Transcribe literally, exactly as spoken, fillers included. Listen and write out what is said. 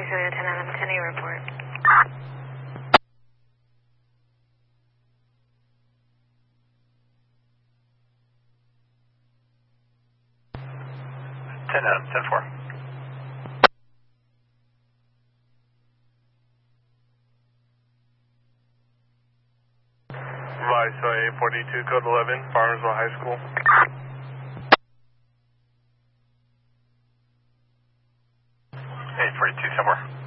Toyota ten Adam, ten A report. ten Adam, ten four. Viceroy eight forty-two, code eleven, Farmersville High School. eight forty-two, somewhere.